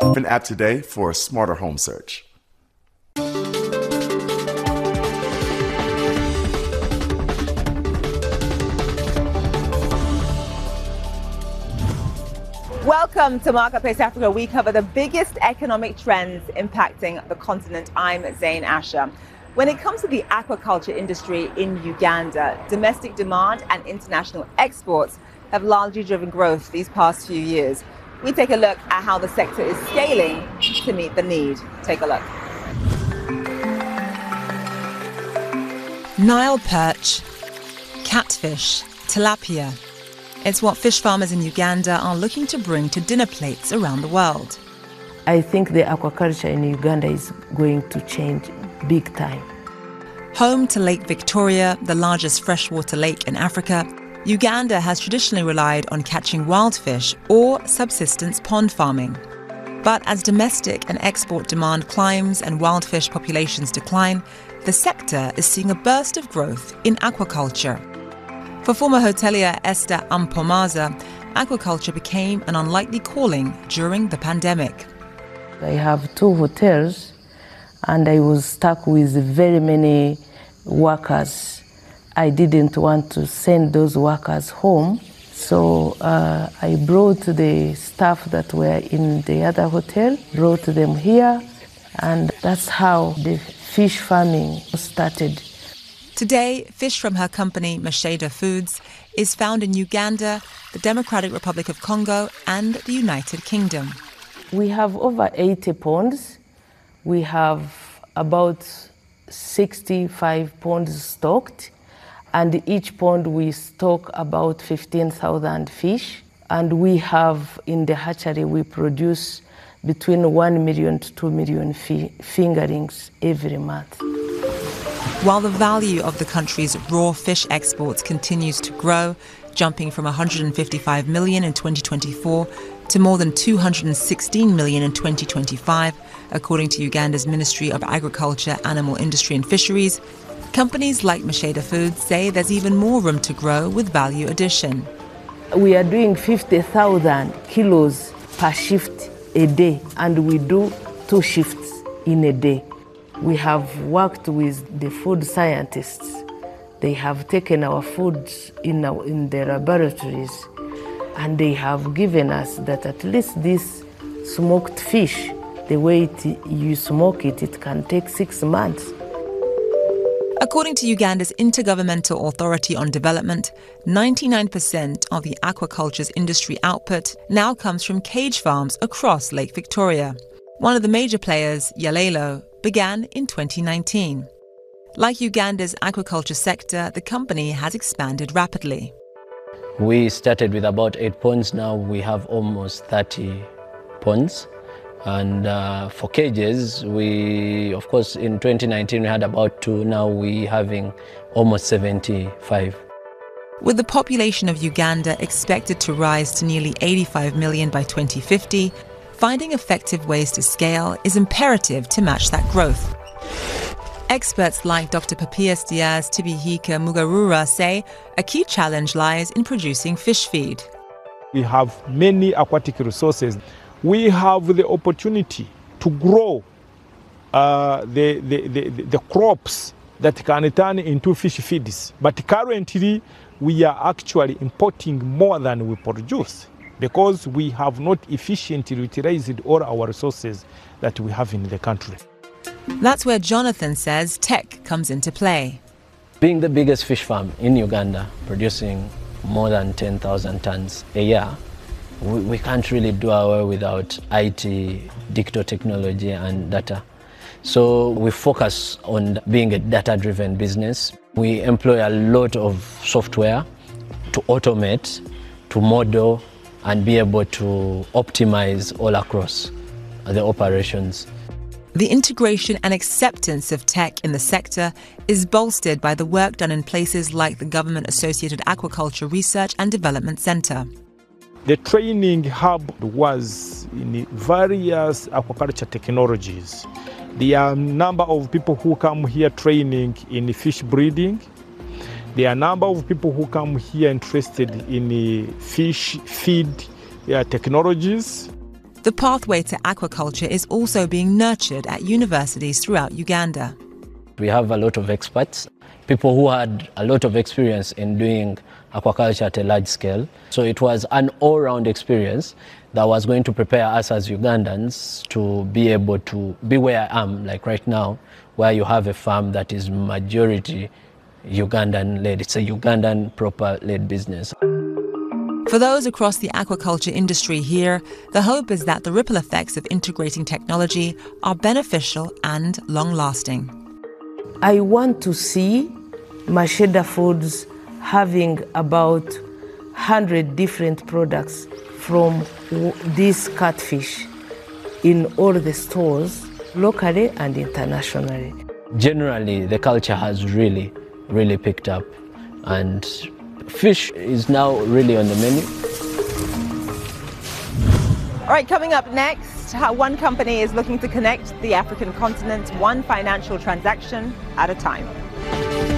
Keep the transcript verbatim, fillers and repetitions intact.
An app today for a smarter home search. Welcome to Marketplace Africa. We cover the biggest economic trends impacting the continent. I'm Zain Asher. When it comes to the aquaculture industry in Uganda, domestic demand and international exports have largely driven growth these past few years. We take a look at how the sector is scaling to meet the need. Take a look. Nile perch, catfish, tilapia. It's what fish farmers in Uganda are looking to bring to dinner plates around the world. I think the aquaculture in Uganda is going to change big time. Home to Lake Victoria, the largest freshwater lake in Africa, Uganda has traditionally relied on catching wild fish or subsistence pond farming. But as domestic and export demand climbs and wild fish populations decline, the sector is seeing a burst of growth in aquaculture. For former hotelier Esther Ampomaza, aquaculture became an unlikely calling during the pandemic. I have two hotels and I was stuck with very many workers. I didn't want to send those workers home, so uh, I brought the staff that were in the other hotel, brought them here, and that's how the fish farming started. Today, fish from her company, Masheda Foods, is found in Uganda, the Democratic Republic of Congo, and the United Kingdom. We have over eighty ponds. We have about sixty-five ponds stocked, and each pond we stock about fifteen thousand fish. And we have, in the hatchery, we produce between one million to two million fi- fingerlings every month. While the value of the country's raw fish exports continues to grow, jumping from one hundred fifty-five million in twenty twenty-four to more than two hundred sixteen million in twenty twenty-five, according to Uganda's Ministry of Agriculture, Animal Industry and Fisheries, companies like Masheda Foods say there's even more room to grow with value addition. We are doing fifty thousand kilos per shift a day, and we do two shifts in a day. We have worked with the food scientists. They have taken our foods in, our, in the laboratories, and they have given us that at least this smoked fish, the way it, you smoke it, it can take six months. According to Uganda's Intergovernmental Authority on Development, ninety-nine percent of the aquaculture's industry output now comes from cage farms across Lake Victoria. One of the major players, Yalelo, began in twenty nineteen. Like Uganda's aquaculture sector, the company has expanded rapidly. We started with about eight ponds. Now we have almost thirty ponds. And uh, for cages, we, of course, in twenty nineteen we had about two. Now we're having almost seventy-five. With the population of Uganda expected to rise to nearly eighty-five million by twenty fifty, finding effective ways to scale is imperative to match that growth. Experts like Doctor Papias Diaz Tibihika Mugarura say a key challenge lies in producing fish feed. We have many aquatic resources. We have the opportunity to grow uh, the, the, the, the crops that can turn into fish feeds. But currently, we are actually importing more than we produce, because we have not efficiently utilized all our resources that we have in the country. That's where Jonathan says tech comes into play. Being the biggest fish farm in Uganda, producing more than ten thousand tons a year, we, we can't really do away without I T, digital technology and data. So we focus on being a data-driven business. We employ a lot of software to automate, to model, and be able to optimize all across the operations. The integration and acceptance of tech in the sector is bolstered by the work done in places like the Government-Associated Aquaculture Research and Development Centre. The training hub was in various aquaculture technologies. There are a number of people who come here training in fish breeding. There are a number of people who come here interested in fish feed uh, technologies. The pathway to aquaculture is also being nurtured at universities throughout Uganda. We have a lot of experts, people who had a lot of experience in doing aquaculture at a large scale. So it was an all-round experience that was going to prepare us as Ugandans to be able to be where I am, like right now, where you have a farm that is majority Ugandan-led. It's a Ugandan proper-led business. For those across the aquaculture industry here, the hope is that the ripple effects of integrating technology are beneficial and long-lasting. I want to see Masheda Foods having about one hundred different products from this catfish in all the stores, locally and internationally. Generally, the culture has really, really picked up, and fish is now really on the menu. All right, coming up next, how one company is looking to connect the African continent one financial transaction at a time.